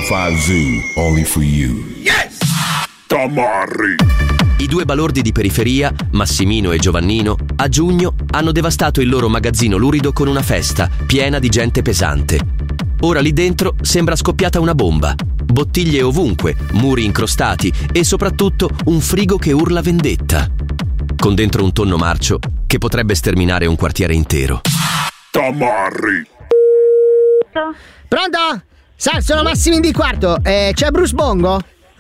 Wild Zoo, only for you. Yes! Tamarri! I due balordi di periferia, Massimino e Giovannino, a giugno hanno devastato il loro magazzino lurido con una festa piena di gente pesante. Ora lì dentro sembra scoppiata una bomba. Bottiglie ovunque, muri incrostati e soprattutto un frigo che urla vendetta. Con dentro un tonno marcio che potrebbe sterminare un quartiere intero. Tamarri! Pronto? Sal, sono Massimo di quarto. C'è Bruce Bongo?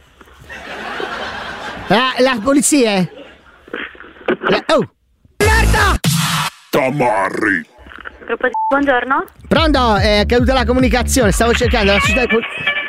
La polizia? Oh! Merda! Tamarri! Gruppo di buongiorno? Pronto? È caduta la comunicazione. Stavo cercando la società di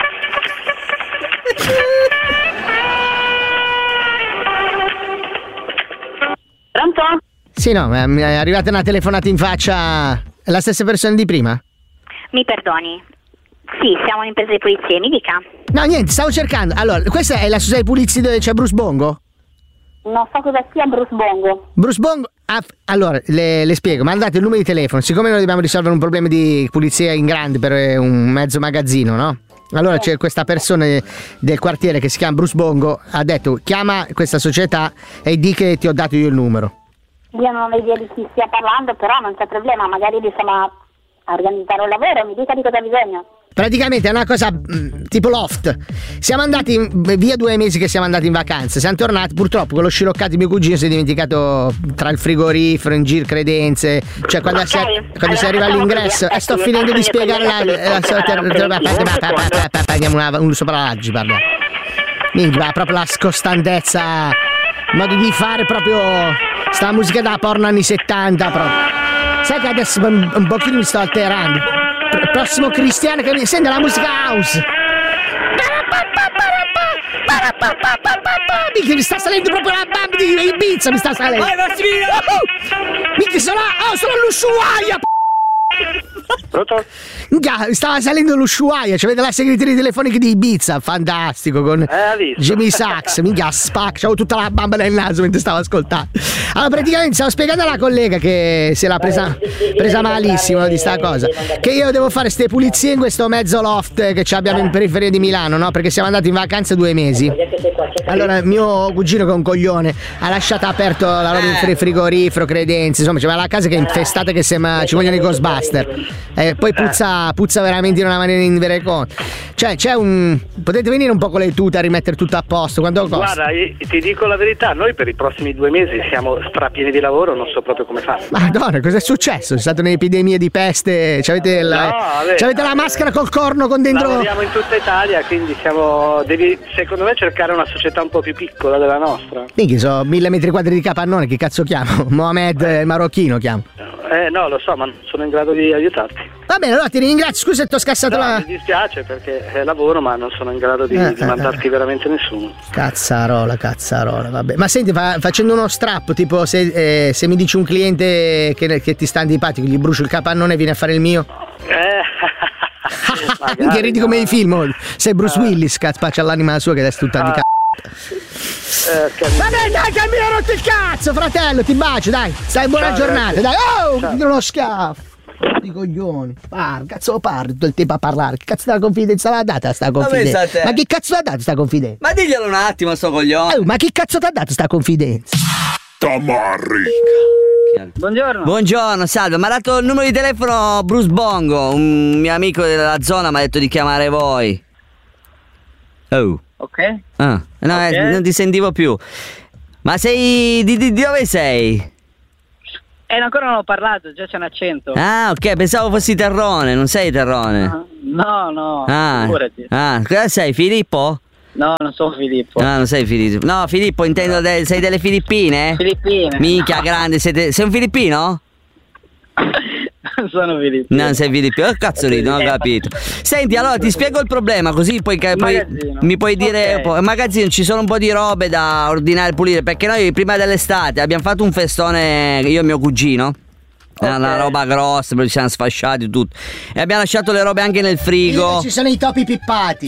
Pronto? Sì, no, mi è arrivata una telefonata in faccia. È la stessa persona di prima? Mi perdoni. Sì, siamo un'impresa di pulizie, mi dica. No, niente, stavo cercando. Allora, questa è la società di pulizie dove c'è Bruce Bongo? Non so cosa sia Bruce Bongo. Bruce Bongo? Allora, le spiego, mandate il numero di telefono. Siccome noi dobbiamo risolvere un problema di pulizia in grande per un mezzo magazzino, no? Allora c'è questa persona del quartiere che si chiama Bruce Bongo, ha detto chiama questa società e di che ti ho dato io il numero. Io non ho idea di chi stia parlando, però non c'è problema, magari riusciamo a organizzare un lavoro, mi dica di cosa ha bisogno. Praticamente è una cosa tipo loft. Siamo andati via 2 mesi che siamo andati in vacanza. Siamo tornati, purtroppo con lo sciroccato di mio cugino si è dimenticato tra il frigorifero, in giro credenze. Cioè quando si arriva all'ingresso e sto finendo di spiegare andiamo un sopralaggi, parla. Minchia, proprio la scostantezza, modo di fare proprio sta musica da porno anni 70 proprio. Sai che adesso un pochino mi sto alterando. Prossimo cristiano che mi sente la musica house. Minchia, mi sta salendo proprio la bamba di Ibiza, mi sta salendo. Vai Massimino! Minchia, sono all'Ushuaia. Pronto? Stava salendo l'Ushuaia, cioè vede la segreteria telefonica di Ibiza, fantastico, con Jimmy Sachs, minchia spac, c'avevo tutta la bamba nel naso mentre stavo ascoltando. Allora praticamente stavo spiegando alla collega che se l'ha presa malissimo di sta cosa, che io devo fare ste pulizie in questo mezzo loft che abbiamo in periferia di Milano, no? Perché siamo andati in vacanza 2 mesi. Allora mio cugino che è un coglione ha lasciato aperto la roba in frigorifero, credenze, insomma c'è la casa che è infestata che sembra ci vogliono i Ghostbusters. Poi puzza veramente in una maniera indivere conto. Cioè potete venire un po' con le tute a rimettere tutto a posto, quanto costa? Guarda, ti dico la verità, noi per i prossimi 2 mesi siamo strapieni di lavoro, non so proprio come fare. Madonna, cosa è successo? C'è stata un'epidemia di peste, c'avete la maschera col corno con dentro. Lavoriamo in tutta Italia, quindi devi secondo me cercare una società un po' più piccola della nostra. Minchia, so 1000 metri quadri di capannone, che cazzo chiamo? Mohamed il marocchino chiamo. No, lo so, ma non sono in grado di aiutarti. Va bene, allora ti ringrazio, scusa se ti ho scassato Mi dispiace perché è lavoro, ma non sono in grado di mandarti veramente nessuno. Cazzarola, vabbè. Ma senti, facendo uno strappo, tipo se mi dici un cliente che ti sta antipatico, gli brucio il capannone e viene a fare il mio? Che ridi come i film. Sei Bruce Willis, spaccia l'anima sua che adesso è tutta di vabbè dai che mi hai rotto il cazzo, fratello, ti bacio, dai, stai buona giornata, dai. Uno schiaffo di coglioni, cazzo parli tutto il tempo a parlare, che cazzo della confidenza l'ha data sta confidenza? Ma che cazzo l'ha dato sta confidenza? Ma diglielo un attimo sto coglione. Ma che cazzo ti ha dato sta confidenza? Tamarri. Buongiorno, salve, mi ha dato il numero di telefono Bruce Bongo, un mio amico della zona mi ha detto di chiamare voi. Ok. No, okay. Non ti sentivo più. Ma sei di dove sei? Ancora non ho parlato, già c'è un accento. Ok, pensavo fossi Terrone, non sei Terrone? No, figurati. Cosa sei, Filippo? No, non sono Filippo. No, non sei Filippo. No, Filippo, intendo sei delle Filippine? Filippine. Minchia, grande, sei un filippino? Non sono Filippino. Non sei Filippino, che cazzo ridi, non ho capito. Senti, allora ti spiego il problema, così poi mi puoi dire in magazzino ci sono un po' di robe da ordinare e pulire, perché noi prima dell'estate abbiamo fatto un festone, io e mio cugino. Una roba grossa, ci siamo sfasciati tutto. E abbiamo lasciato le robe anche nel frigo. Ci sono i topi pippati.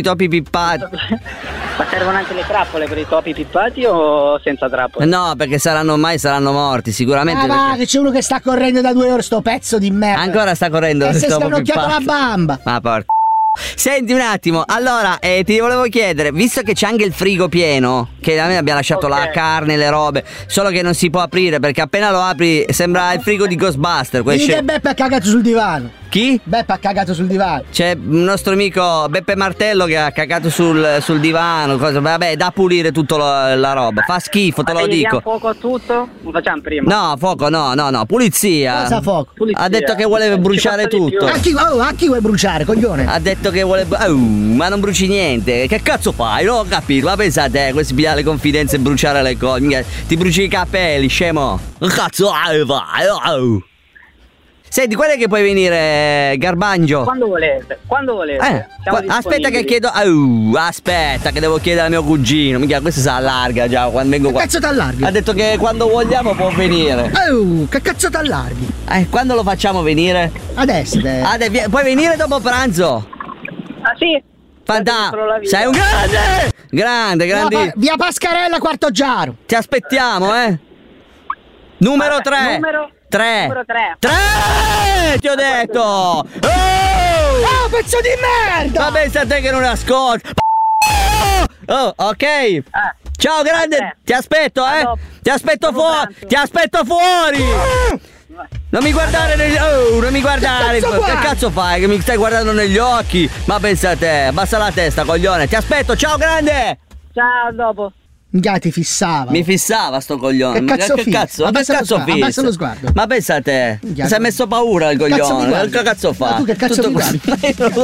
Ma servono anche le trappole per i topi pippati o senza trappole? No, perché saranno morti sicuramente. Ma che c'è uno che sta correndo da 2 ore sto pezzo di merda. Ancora sta correndo. Se sta un'occhiata alla bamba. Ma porca. Senti un attimo, allora ti volevo chiedere, visto che c'è anche il frigo pieno, che a me abbiamo lasciato la carne, le robe, solo che non si può aprire perché appena lo apri sembra il frigo di Ghostbuster. Quindi che Beppe ha cagato sul divano. Chi? Beppe ha cagato sul divano. C'è un nostro amico Beppe Martello che ha cagato sul divano, vabbè, da pulire tutta la roba, fa schifo, te lo dico. Fuoco a tutto? Lo facciamo prima. No, fuoco, no, pulizia. Cosa fuoco? Pulizia. Ha detto che vuole bruciare tutto. A chi vuoi bruciare, coglione? Ha detto che vuole. Ma non bruci niente. Che cazzo fai? Non ho capito. Ma pensa a te, questi pigliare le confidenze e bruciare le cose. Ti bruci i capelli, scemo. Che cazzo vai? Senti, qual è che puoi venire, Garbangio? Quando volete. Aspetta che chiedo. Aspetta che devo chiedere al mio cugino. Minchia, questo si allarga già quando vengo qua. Che cazzo t'allarghi? Ha detto che quando vogliamo può venire. Che cazzo t'allarghi? Quando lo facciamo venire? Adesso. Puoi venire dopo pranzo? Ah sì? Sei un grande. Grande. Via Pascarella, quarto Giaro. Ti aspettiamo, Numero 3. Numero 3. Ti ho detto. Oh, pezzo di merda! Ma pensa a te che non ascolti. Oh, ok. Ciao grande, ti aspetto, Ti aspetto fuori. Ti aspetto fuori. Non mi guardare non mi guardare. Che cazzo fai? Che mi stai guardando negli occhi? Ma pensa a te, abbassa la testa, coglione. Ti aspetto, ciao grande. Ciao, dopo. Minchia, ti fissava. Mi fissava sto coglione. Che cazzo? Abbassa lo sguardo. Ma pensa a te. Minchia, si è messo paura il coglione. Che cazzo fa? Ma tu che cazzo mi guardi?